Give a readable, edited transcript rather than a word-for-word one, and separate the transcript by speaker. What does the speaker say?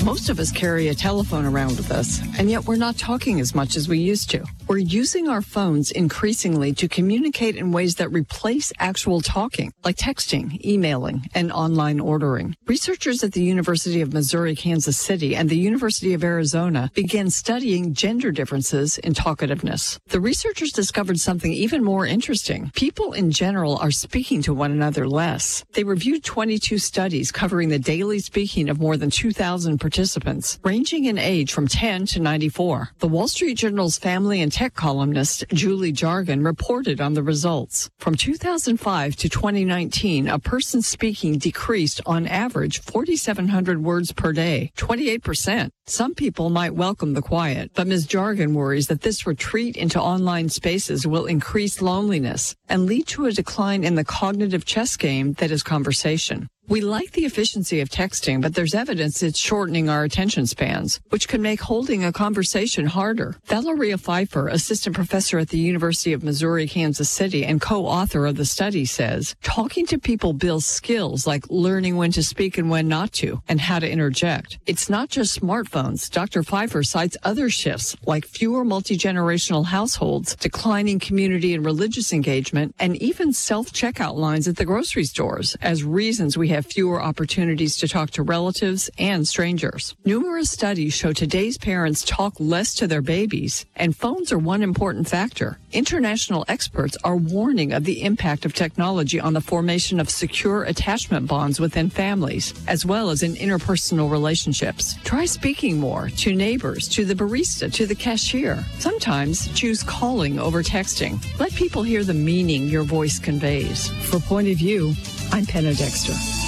Speaker 1: Most of us carry a telephone around with us, and yet we're not talking as much as we used to. We're using our phones increasingly to communicate in ways that replace actual talking, like texting, emailing, and online ordering. Researchers at the University of Missouri, Kansas City, and the University of Arizona began studying gender differences in talkativeness. The researchers discovered something even more interesting. People in general are speaking to one another less. They reviewed 22 studies covering the daily speaking of more than 2,000 participants, ranging in age from 10 to 94. The Wall Street Journal's family and tech columnist Julie Jargon reported on the results. From 2005 to 2019, a person speaking decreased on average 4,700 words per day, 28%. Some people might welcome the quiet, but Ms. Jargon worries that this retreat into online spaces will increase loneliness and lead to a decline in the cognitive chess game that is conversation. We like the efficiency of texting, but there's evidence it's shortening our attention spans, which can make holding a conversation harder. Valeria Pfeiffer, assistant professor at the University of Missouri, Kansas City, and co-author of the study, says, talking to people builds skills like learning when to speak and when not to, and how to interject. It's not just smartphones. Dr. Pfeiffer cites other shifts, like fewer multi-generational households, declining community and religious engagement, and even self-checkout lines at the grocery stores as reasons we have fewer opportunities to talk to relatives and strangers. Numerous studies show today's parents talk less to their babies, and phones are one important factor. International experts are warning of the impact of technology on the formation of secure attachment bonds within families, as well as in interpersonal relationships. Try speaking more to neighbors, to the barista, to the cashier. Sometimes choose calling over texting. Let people hear the meaning your voice conveys. For Point of View, I'm Penna Dexter.